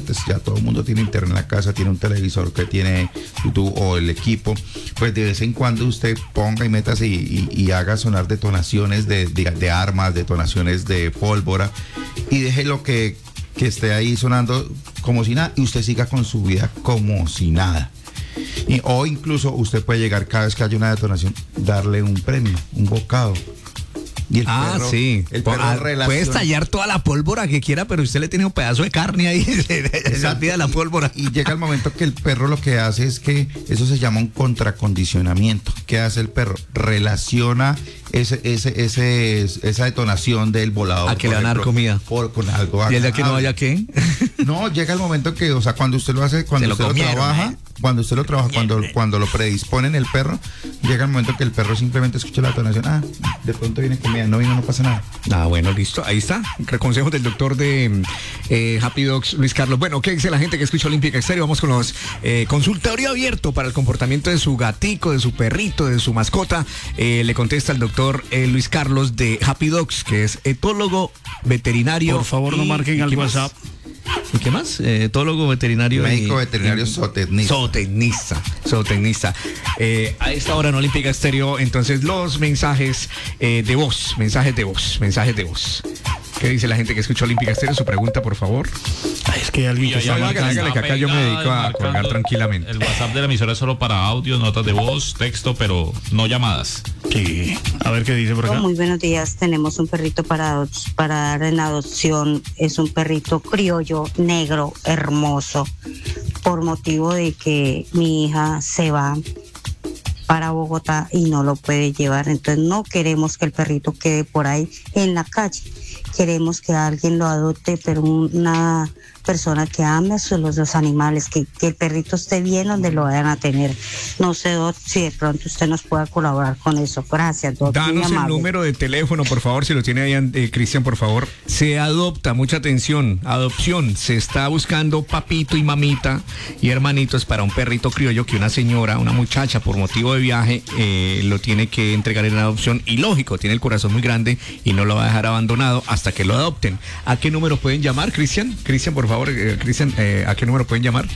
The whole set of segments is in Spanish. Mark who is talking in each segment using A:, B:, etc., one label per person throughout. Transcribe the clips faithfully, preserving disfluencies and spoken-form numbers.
A: fuertes, ya todo el mundo tiene internet en la casa, tiene un televisor que tiene YouTube o el equipo, pues de vez en cuando usted ponga y métase y, y, y haga sonar detonaciones de, de, de armas, detonaciones de pólvora, y deje lo que, que esté ahí sonando como si nada, y usted siga con su vida como si nada. Y, o incluso usted puede llegar cada vez que haya una detonación, darle un premio, un bocado.
B: Y el ah, perro, sí. El perro ah, relaciona... Puede estallar toda la pólvora que quiera, pero usted le tiene un pedazo de carne ahí, se olvida la pólvora.
A: Y llega el momento que el perro lo que hace es que eso se llama un contracondicionamiento. ¿Qué hace el perro? Relaciona ese, ese, ese, esa detonación del volador.
B: A que le van a dar comida.
A: Por, con algo.
B: ¿Y el de que no vaya qué?
A: No, llega el momento que, o sea, cuando usted lo hace, cuando
B: lo
A: usted
B: comieron,
A: lo trabaja,
B: ¿eh?
A: cuando usted lo trabaja, cuando, cuando lo predispone en el perro, llega el momento que el perro simplemente escucha la detonación. Ah, de pronto viene comida, no vino, no pasa nada.
B: Ah, bueno, listo, ahí está. Consejos del doctor de eh, Happy Dogs, Luis Carlos. Bueno, ¿qué dice la gente que escucha Olímpica Estéreo? Vamos con los eh, consultorio abierto para el comportamiento de su gatico, de su perrito, de su mascota. Eh, le contesta el doctor eh, Luis Carlos de Happy Dogs, que es etólogo veterinario.
C: Por favor, y, no marquen al WhatsApp.
B: ¿Y qué más? Eh, etólogo veterinario.
A: Médico
B: y,
A: veterinario
B: y,
A: zootecnista.
B: Zootecnista. Zootecnista. Eh, a esta hora en Olímpica Estéreo, entonces los mensajes eh, de voz, mensajes de voz, mensajes de voz. ¿Qué dice la gente que escucha Olímpica Estéreo? Su pregunta, por favor.
C: Ay, es que alguien que
B: está marcando. Que acá yo me dedico a colgar tranquilamente.
D: El WhatsApp de la emisora es solo para audio, notas de voz, texto, pero no llamadas.
C: Sí. A ver qué dice por acá.
E: Muy buenos días. Tenemos un perrito para, para dar en adopción. Es un perrito criollo, negro, hermoso. Por motivo de que mi hija se va para Bogotá y no lo puede llevar. Entonces no queremos que el perrito quede por ahí en la calle. Queremos que alguien lo adopte, pero una persona que ame a los, los animales, que, que el perrito esté bien donde lo vayan a tener. No sé, Doc, si de pronto usted nos pueda colaborar con eso. Gracias, Doc.
B: Danos el número de teléfono, por favor, si lo tiene ahí, eh, Cristian, por favor. Se adopta, mucha atención, adopción. Se está buscando papito y mamita y hermanitos para un perrito criollo que una señora, una muchacha, por motivo de viaje, eh, lo tiene que entregar en adopción. Y lógico, tiene el corazón muy grande y no lo va a dejar abandonado hasta que lo adopten. ¿A qué número pueden llamar, Cristian? Cristian, por favor. Por favor, eh, Cristian, eh, ¿a qué número pueden llamar?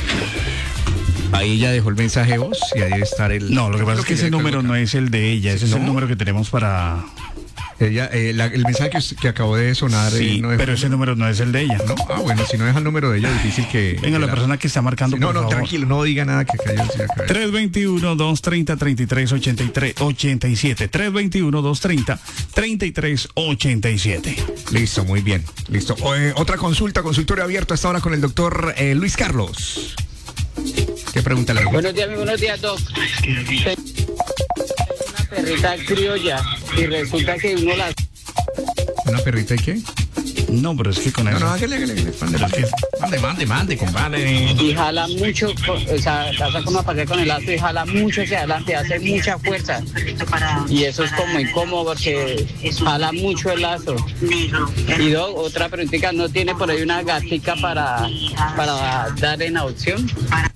B: Ahí ya dejó el mensaje de voz y ahí debe estar el...
C: No, lo que pasa es que, que ese número no es el de ella, ese ¿no? es el número que tenemos para...
B: Ella, eh, la, el mensaje que, que acabó de sonar...
C: Sí,
B: eh, no
C: pero ese número no es el de ella.
B: No, ah, bueno, si no deja el número de ella, es difícil que...
C: Venga, la, la persona que está marcando,
B: sí, No,
C: por
B: no,
C: favor.
B: tranquilo, no diga nada que cayó.
C: tres dos uno, dos tres cero, tres tres ocho siete. tres dos uno, dos tres cero, tres tres ocho siete.
B: Listo, muy bien. Listo. Eh, otra consulta, consultorio abierto hasta ahora con el doctor eh, Luis Carlos. ¿Qué pregunta le hago?
F: Buenos días, muy buenos días, Doc. Una perrita criolla y resulta que uno la...
B: ¿Una perrita y qué?
C: No, pero es que con
B: no,
C: eso...
B: No, no, hágale, hágale. Mande, mande, mande, mande, compadre.
F: Y jala mucho, o sea, pasa como a pasar con el lazo y jala mucho hacia adelante, hace mucha fuerza. Y eso es como incómodo porque jala mucho el lazo. Y dos, otra preguntita, ¿no tiene por ahí una gatica para, para dar en adopción?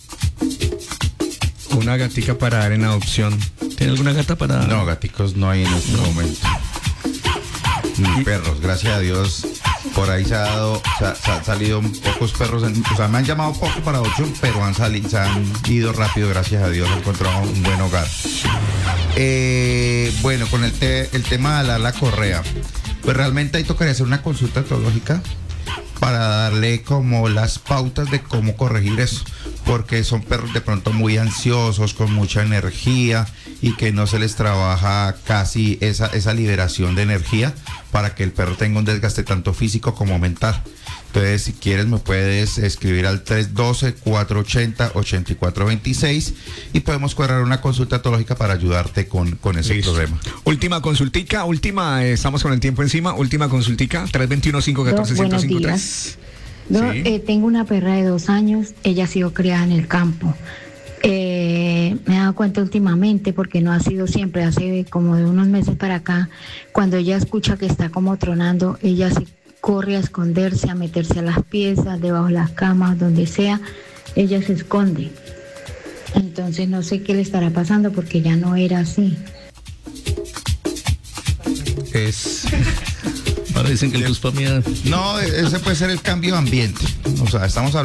B: Una gatica para dar en adopción. ¿Tiene alguna gata para...?
A: No, gaticos no hay en este no. momento. Ni perros, gracias a Dios. Por ahí se ha dado, se ha, se ha salido pocos perros, en, o sea, me han llamado poco para adopción, pero han salido, se han ido rápido, gracias a Dios, han encontrado un buen hogar. Eh, bueno, con el, te, el tema de la, la correa, pues realmente ahí tocaría hacer una consulta etológica para darle como las pautas de cómo corregir eso, porque son perros de pronto muy ansiosos, con mucha energía y que no se les trabaja casi esa, esa liberación de energía para que el perro tenga un desgaste tanto físico como mental. Entonces, si quieres, me puedes escribir al tres uno dos, cuatro ocho cero, ocho cuatro dos seis y podemos cuadrar una consulta etológica para ayudarte con, con ese
B: Listo.
A: problema.
B: Última consultica, última, eh, estamos con el tiempo encima, última consultica, tres dos uno, cinco uno cuatro, uno cero cinco tres.
G: Yo sí. eh, tengo una perra de dos años, ella ha sido criada en el campo. Eh, me he dado cuenta últimamente, porque no ha sido siempre, hace como de unos meses para acá, cuando ella escucha que está como tronando, ella se corre a esconderse, a meterse a las piezas, debajo de las camas, donde sea, ella se esconde. Entonces no sé qué le estará pasando porque ya no era así.
B: Es... Ahora dicen que el bus para mí...
A: No, ese puede ser el cambio de ambiente. O sea, estamos hablando